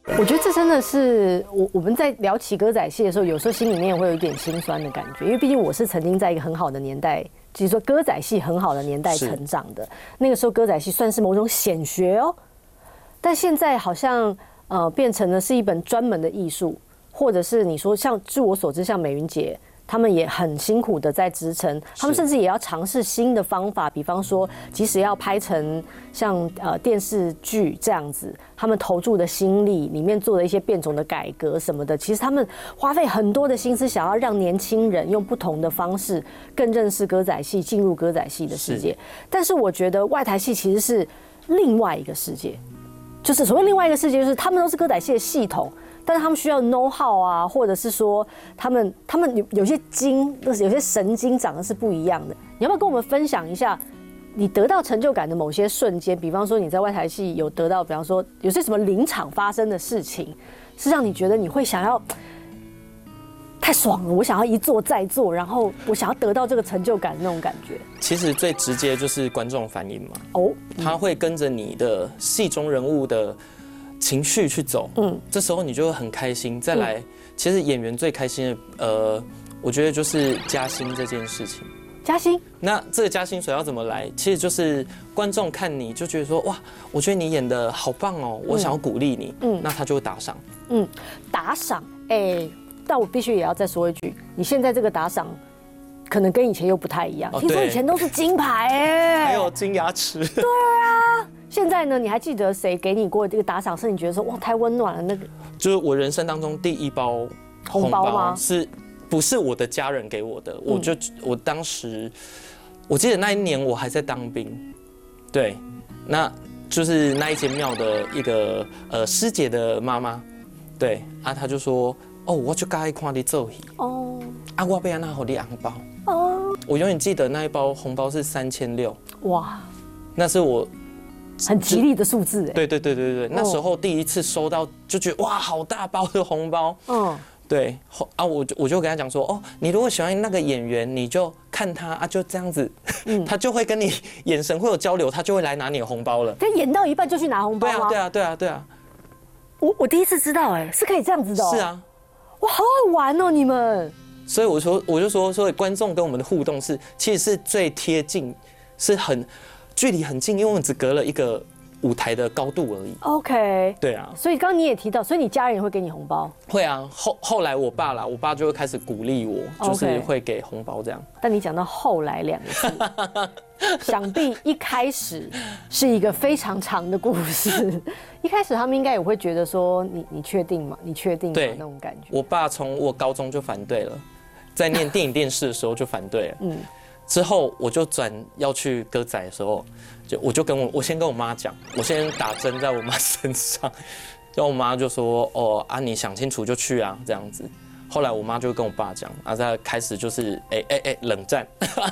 我觉得这真的是我们在聊起歌仔戏的时候，有时候心里面会有一点心酸的感觉，因为毕竟我是曾经在一个很好的年代，就是说歌仔戏很好的年代成长的。那个时候歌仔戏算是某种显学哦，但现在好像变成了是一本专门的艺术，或者是你说像据我所知，像美云姐。他们也很辛苦的在支撑，他们甚至也要尝试新的方法，比方说，即使要拍成像电视剧这样子，他们投注的心力里面做了一些变种的改革什么的，其实他们花费很多的心思，想要让年轻人用不同的方式更认识歌仔戏，进入歌仔戏的世界。但是我觉得外台戏其实是另外一个世界，就是所谓另外一个世界，就是他们都是歌仔戏的系统。但是他们需要 know how 啊，或者是说他们有些筋，有些神经长得是不一样的。你要不要跟我们分享一下你得到成就感的某些瞬间？比方说你在外台戏有得到，比方说有些什么临场发生的事情，是让你觉得你会想要太爽了，我想要一做再做，然后我想要得到这个成就感的那种感觉。 其实最直接就是观众反应嘛，他会跟着你的戏中人物的情绪去走，这时候你就会很开心。再来，其实演员最开心的，我觉得就是加薪这件事情。 加薪？ 那这个加薪水要怎么来？其实就是观众看你就觉得说，哇，我觉得你演得好棒哦，我想要鼓励你，那他就会打赏。 打赏，但我必须也要再说一句，你现在这个打赏。可能跟以前又不太一样，听说以前都是金牌还有金牙齿。 对啊，现在呢？你还记得谁给你过这个打赏？是你觉得说哇太温暖了那个？ 就是我人生当中第一包红包吗？不是我的家人给我的？我当时我记得那一年我还在当兵，对，那就是那一间庙的一个师姐的妈妈，对啊，她就说哦，我就该看你做戏哦，啊，我要拿给你红包。我永远记得那一包红包是3600，哇，那是我很吉利的数字哎。 对，那时候第一次收到就觉得哇，好大包的红包。对啊，我就跟他讲说，哦，你如果喜欢那个演员，你就看他啊，就这样子，他就会跟你眼神会有交流，他就会来拿你的红包了。 他演到一半就去拿红包吗？ 对啊。 我第一次知道哎，是可以这样子的。 是啊， 哇，好好玩哦，你们。 所以我就说，所以观众跟我们的互动其实是最贴近，是很距离很近，因为我们只隔了一个舞台的高度而已。OK， 对啊。所以刚刚你也提到，所以你家人也会给你红包？会啊，后来我爸就会开始鼓励我，就是会给红包这样。但你讲到后来2个字，想必一开始是一个非常长的故事。一开始他们应该也会觉得说，你确定吗？你确定吗？那种感觉。我爸从我高中就反对了。在念电影电视的时候就反对了，之后我就转要去歌仔的时候，我先跟我妈讲，我先打针在我妈身上，然后我妈就说哦啊你想清楚就去啊这样子。后来我妈就跟我爸讲，啊再开始就是冷战。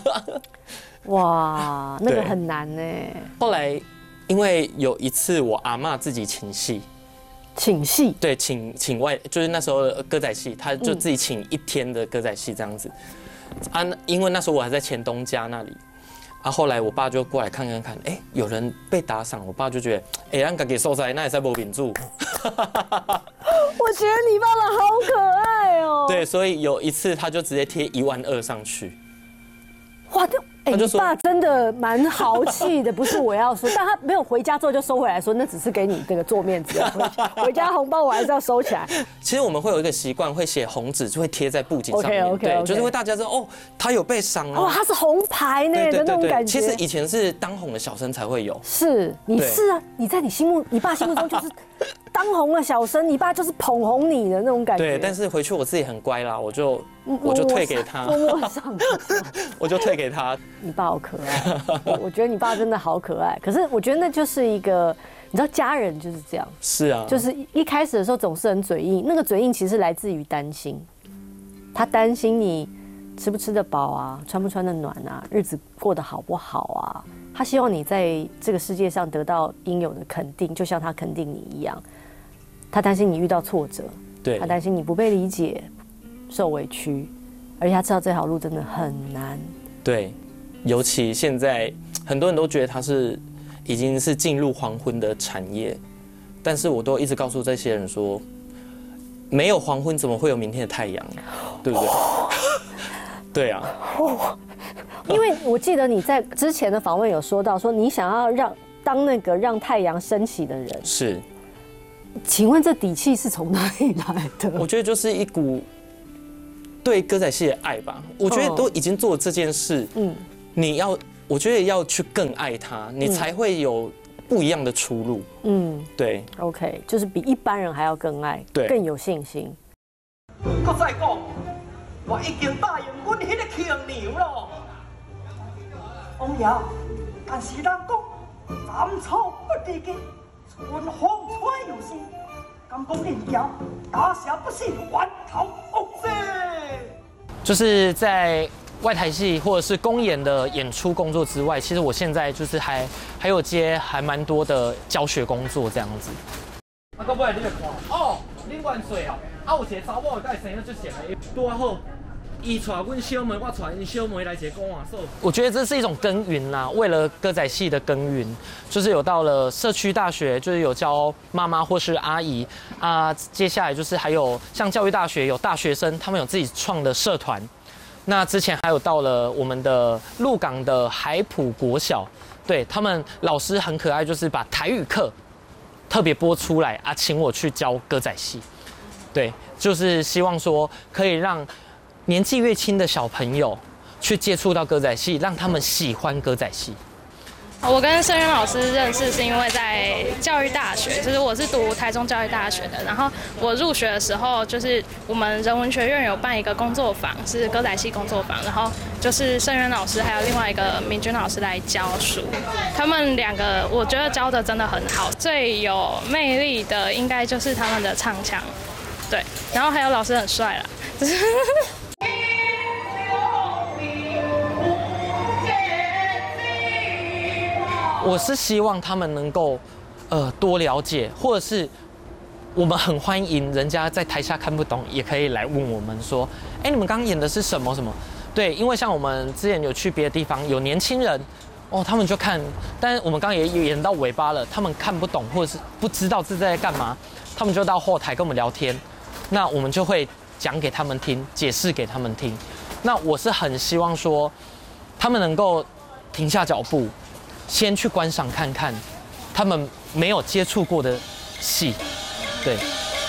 哇，那个很难呢。后来因为有一次我阿嬷自己请戏。请戏对，请外就是那时候歌仔戏，他就自己请1天的歌仔戏这样子啊。因为那时候我还在前东家那里啊，后来我爸就过来看，有人被打赏，我爸就觉得咱自己受灾，那也在无秉住。我觉得你爸爸好可爱哦。对，所以有一次他就直接贴12000上去。哇，你爸真的蛮豪气的，不是我要说，但他没有回家之后就收回来说，那只是给你这个做面子，回家红包我还是要收起来。其实我们会有一个习惯，会写红纸，就会贴在布景上面，对，就是会大家知道哦，他有被赏哦，他是红牌呢的那种感觉。其实以前是当红的小生才会有，是你是啊，你在你爸心目中就是当红的小生，你爸就是捧红你的那种感觉。对，但是回去我自己很乖啦，我就退给他，我就退给他。你爸好可爱，我觉得你爸真的好可爱。可是我觉得那就是一个，你知道家人就是这样。是啊，就是一开始的时候总是很嘴硬，那个嘴硬其实来自于担心，他担心你吃不吃得饱啊，穿不穿得暖啊，日子过得好不好啊。他希望你在这个世界上得到应有的肯定，就像他肯定你一样。他担心你遇到挫折，对，他担心你不被理解、受委屈，而且他知道这条路真的很难。对。尤其现在很多人都觉得它已经是进入黄昏的产业， 但是我都一直告诉这些人说，没有黄昏怎么会有明天的太阳，对不对？对啊。 因为我记得你在之前的访问有说到，说你想要当那个让太阳升起的人。是。请问这底气是从哪里来的？ 我觉得就是一股对歌仔戏的爱吧。我觉得都已经做了这件事，我觉得要去更爱它，你才会有不一样的出路。对。 OK， 就是比一般人还要更爱，更有信心。 我再讲，我已经答应阮迄个亲娘了。王爷，但是人讲斩草不离根，春风吹又生，敢讲人家打下不是hoàn頭惡勢。 就是在外台戏或者是公演的演出工作之外，其实我现在就是还有接还蛮多的教学工作这样子。 啊，到尾你来看哦，恁元帅哦，有一个查某甲伊生得足像的，拄好。伊带阮小妹，我带因小妹来一个公园所。 我觉得这是一种耕耘啦，为了歌仔戏的耕耘，就是有到了社区大学，就是有教妈妈或是阿姨啊。接下来就是还有像教育大学有大学生，他们有自己创的社团。那之前还有到了我们的鹿港的海埔国小，对他们老师很可爱，就是把台语课特别播出来啊，请我去教歌仔戏。对，就是希望说可以让年纪越轻的小朋友去接触到歌仔戏，让他们喜欢歌仔戏。 我跟盛渊老师认识是因为在教育大学，就是我是读台中教育大学的。然后我入学的时候，就是我们人文学院有办一个工作坊，是歌仔戏工作坊，然后就是盛渊老师还有另外一个明君老师来教书。他们两个我觉得教的真的很好，最有魅力的应该就是他们的唱腔，对，然后还有老师很帅啦，就是我是希望他们能够，多了解，或者是我们很欢迎人家在台下看不懂，也可以来问我们说，哎，你们刚刚演的是什么什么？对，因为像我们之前有去别的地方，有年轻人，哦，他们就看，但是我们刚刚也演到尾巴了，他们看不懂或者是不知道这在干嘛，他们就到后台跟我们聊天，那我们就会讲给他们听，解释给他们听。那我是很希望说，他们能够停下脚步。先去观赏看看，他们没有接触过的戏，对。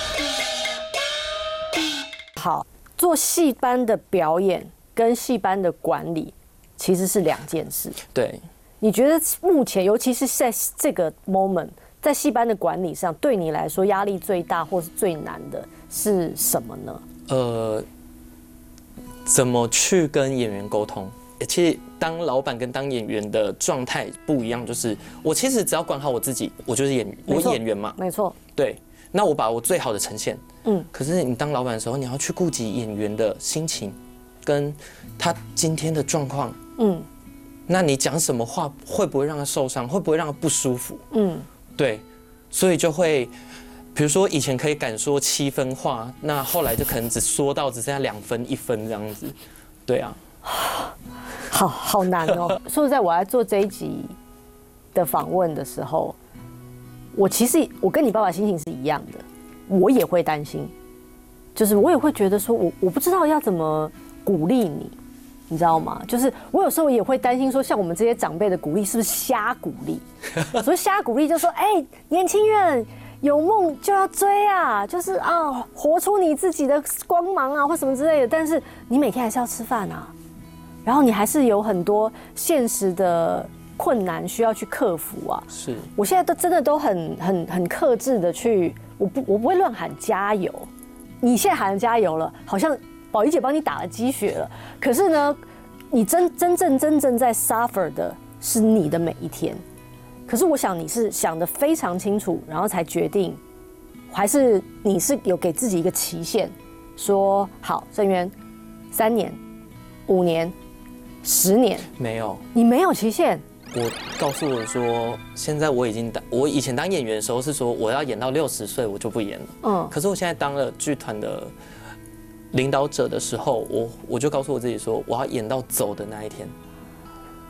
好，做戏班的表演跟戏班的管理其实是两件事。 对。 你觉得目前，尤其是在这个 moment， 在戏班的管理上，对你来说压力最大或是最难的是什么呢？ 怎么去跟演员沟通？其实当老板跟当演员的状态不一样，就是我其实只要管好我自己，我就是演员嘛， 没错， 对，那我把我最好的呈现，可是你当老板的时候，你要去顾及演员的心情，跟他今天的状况，那你讲什么话会不会让他受伤，会不会让他不舒服，对，所以就会，比如说以前可以敢说7分话，那后来就可能只说到只剩下2分1分这样子，对啊。 好难哦！说实在，我在做这一集的访问的时候，其实我跟你爸爸心情是一样的，我也会担心，就是我也会觉得说我不知道要怎么鼓励你，你知道吗？就是我有时候也会担心说，像我们这些长辈的鼓励是不是瞎鼓励？所以瞎鼓励就说，哎，年轻人有梦就要追啊，就是啊，活出你自己的光芒啊，或什么之类的。但是你每天还是要吃饭啊。然后你还是有很多现实的困难需要去克服啊。 是， 我现在真的都很克制的去，我不会乱喊加油。你现在喊加油了，好像宝仪姐帮你打了鸡血了。可是呢，你真正在 suffer 的是你的每一天。可是我想你是想得非常清楚，然后才决定，还是你是有给自己一个期限，说好，盛渊，3年、5年。10年没有， 你没有期限。 我告诉我说，现在我以前当演员的时候是说我要演到60岁我就不演了。可是我现在当了剧团的领导者的时候，我就告诉我自己说，我要演到走的那一天。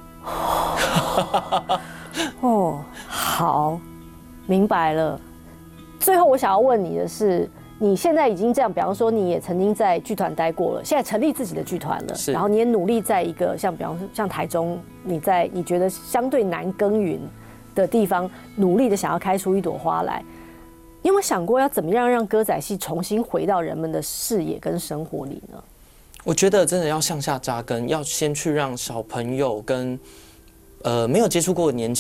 哦，好，明白了。 最后我想要问你的是，你现在已经这样，比方说你也曾经在剧团待过了，现在成立自己的剧团了，然后你也努力在一个比方说像台中，你觉得相对难耕耘的地方，努力的想要开出一朵花来。你有没有想过要怎么样让歌仔戏重新回到人们的视野跟生活里呢？ 我觉得真的要向下扎根，要先去让小朋友跟没有接触过的年轻